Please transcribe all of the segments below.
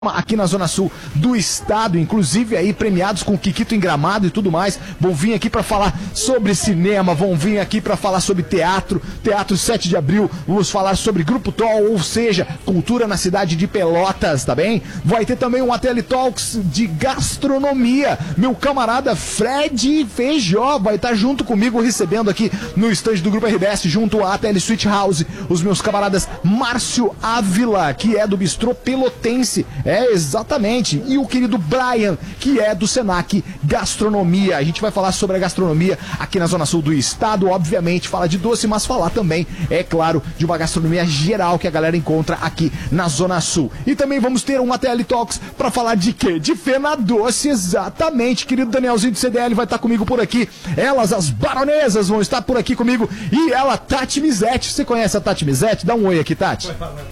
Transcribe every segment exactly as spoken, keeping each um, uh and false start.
aqui na Zona Sul do estado, inclusive aí premiados com Kikito em Gramado e tudo mais, vão vir aqui para falar sobre cinema, vão vir aqui para falar sobre teatro, Teatro sete de abril, vamos falar sobre Grupo Tol, ou seja, cultura na cidade de Pelotas, tá bem? Vai ter também um Ateli Talks de gastronomia, meu camarada Fred Feijó vai estar junto comigo recebendo aqui no estande do Grupo R B S, junto à Ateli Sweet House, os meus camaradas Márcio Ávila, que é do Bistrô Pelotense. É, exatamente. E o querido Brian, que é do Senac Gastronomia. A gente vai falar sobre a gastronomia aqui na Zona Sul do estado. Obviamente, fala de doce, mas falar também, é claro, de uma gastronomia geral que a galera encontra aqui na Zona Sul. E também vamos ter um Ateli Talks para falar de quê? De Fena Doce, exatamente. Querido Danielzinho do C D L vai estar comigo por aqui. Elas, as baronesas, vão estar por aqui comigo. E ela, Tati Mizete. Você conhece a Tati Mizete? Dá um oi aqui, Tati. Vai falar.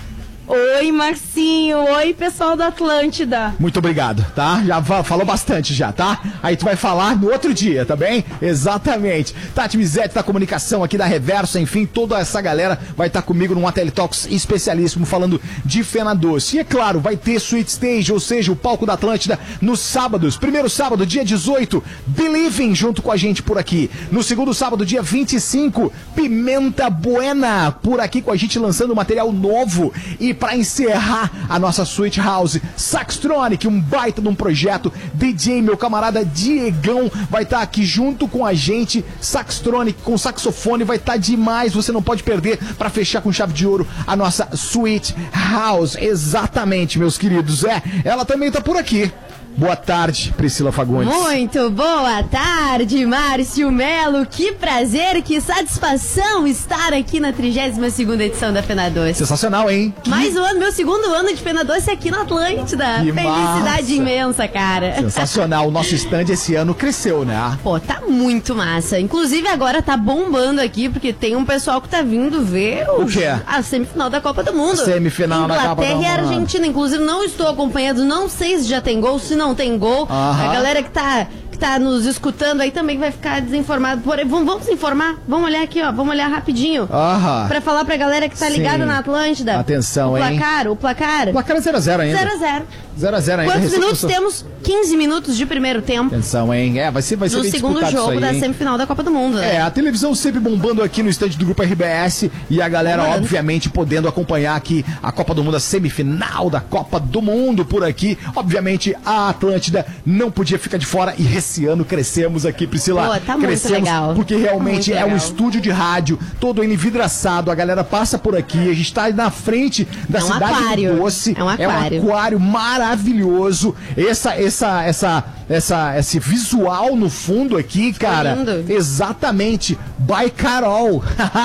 Oi, Marcinho. Oi, pessoal da Atlântida. Muito obrigado, tá? Já falou bastante já, tá? Aí tu vai falar no outro dia, tá bem? Exatamente. Tati Mizete da comunicação aqui da Reverso, enfim, toda essa galera vai estar comigo num Ateli Talks especialíssimo falando de Fena Doce. E é claro, vai ter Sweet Stage, ou seja, o palco da Atlântida nos sábados. Primeiro sábado, dia dezoito, Believing junto com a gente por aqui. No segundo sábado, dia vinte e cinco, Pimenta Buena por aqui com a gente lançando material novo. E para encerrar a nossa Sweet House, Saxtronic, um baita de um projeto. D J, meu camarada Diegão, vai estar tá aqui junto com a gente. Saxtronic com saxofone, vai estar tá demais. Você não pode perder para fechar com chave de ouro a nossa Sweet House. Exatamente, meus queridos. É, ela também tá por aqui. Boa tarde, Priscila Fagundes. Muito boa tarde, Márcio Melo. Que prazer, que satisfação estar aqui na trigésima segunda edição da Fena Doce. Sensacional, hein? Que... Mais um ano, meu segundo ano de Fena Doce aqui na Atlântida. Que Felicidade massa. Imensa, cara. Sensacional. O nosso stand esse ano cresceu, né? Pô, tá muito massa. Inclusive agora tá bombando aqui, porque tem um pessoal que tá vindo ver o, o quê? A semifinal da Copa do Mundo. A semifinal da Copa do Mundo. Inglaterra e Argentina. Inclusive não estou acompanhando, não sei se já tem gol, se não tem gol. Aham. A galera que tá, que tá nos escutando aí também vai ficar desinformado. Por, vamos, vamos se informar? Vamos olhar aqui, ó. Vamos olhar rapidinho. Aham. Pra falar pra galera que tá ligada na Atlântida. Atenção, o hein? placar, O placar, o placar é zero a zero ainda. zero a zero. zero a zero ainda. Quantos minutos temos? quinze minutos de primeiro tempo. Atenção, hein? É, vai ser, vai ser no bem segundo jogo aí, da hein? semifinal da Copa do Mundo, né? É, a televisão sempre bombando aqui no estande do Grupo R B S e a galera, Mano. obviamente, podendo acompanhar aqui a Copa do Mundo, a semifinal da Copa do Mundo por aqui. Obviamente, a Atlântida não podia ficar de fora e esse ano crescemos aqui, Priscila. Pô, tá crescemos muito legal. Porque realmente muito é legal. um estúdio de rádio, todo envidraçado, a galera passa por aqui, a gente tá na frente da é um cidade aquário. do Doce. É um aquário. É um aquário maravilhoso. Essa, essa, essa, essa, esse visual no fundo aqui, Ficou cara. Lindo. Exatamente. By Carol.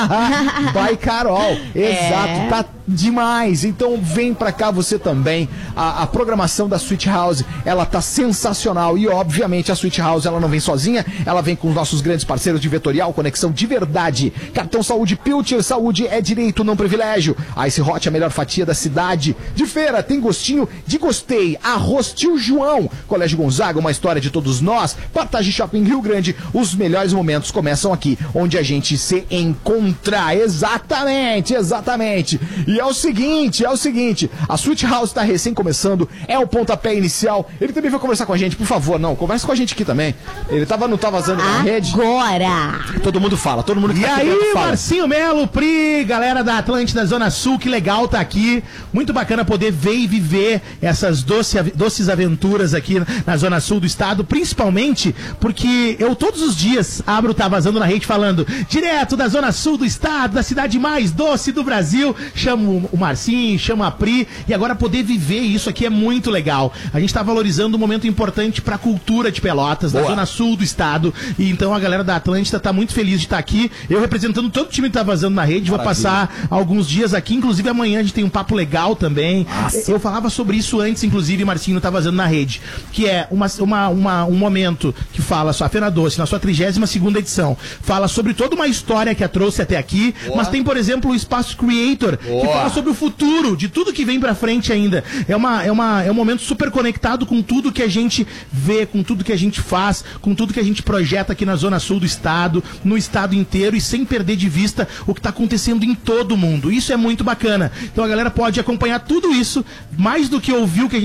By Carol. Exato. É. Tá demais. Então vem pra cá você também. A, a programação da Sweet House, ela tá sensacional. E obviamente a Sweet House, ela não vem sozinha. Ela vem com os nossos grandes parceiros de Vetorial, Conexão de Verdade. Cartão Saúde Pilcher. Saúde é direito, não privilégio. Ice Hot, a melhor fatia da cidade. De feira, tem gostinho de gostei. Arroz Tio João. Colégio Gonzaga, uma história de todos nós. Partage Shopping Rio Grande. Os melhores momentos começam aqui, onde a gente se encontra. Exatamente, exatamente. E é o seguinte, é o seguinte. A Sweet House tá recém começando. É o pontapé inicial. Ele também vai conversar com a gente, por favor. Não, conversa com a gente aqui também. Ele tava, não tá vazando na rede. Agora! Todo mundo fala, todo mundo que E tá aí, aqui fala. Marcinho Melo, Pri, galera da Atlântida Zona Sul, que legal tá aqui. Muito bacana poder ver e viver essas doce, doces aventuras aqui na Zona Sul do estado, principalmente porque eu todos os dias abro o Tá Vazando na Rede falando direto da Zona Sul do estado, da cidade mais doce do Brasil. Chamo o Marcinho, chamo a Pri, e agora poder viver isso aqui é muito legal. A gente tá valorizando um momento importante pra cultura de Pelotas, Boa. da Zona Sul do estado, e então a galera da Atlântida tá muito feliz de estar aqui. Eu representando todo o time que tá Vazando na Rede, Maravilha. Vou passar alguns dias aqui, inclusive amanhã a gente tem um papo legal também. Nossa. Eu falava sobre isso antes, inclusive, Marcinho, Tá Vazando na Rede, que é uma, uma uma, uma, um momento que fala, a Fena Doce, na sua trigésima segunda edição, fala sobre toda uma história que a trouxe até aqui, Boa. mas tem, por exemplo, o Espaço Creator, Boa. que fala sobre o futuro, de tudo que vem pra frente ainda. É, uma, é, uma, é um momento super conectado com tudo que a gente vê, com tudo que a gente faz, com tudo que a gente projeta aqui na Zona Sul do estado, no estado inteiro, e sem perder de vista o que tá acontecendo em todo o mundo. Isso é muito bacana. Então a galera pode acompanhar tudo isso, mais do que ouvir o que a gente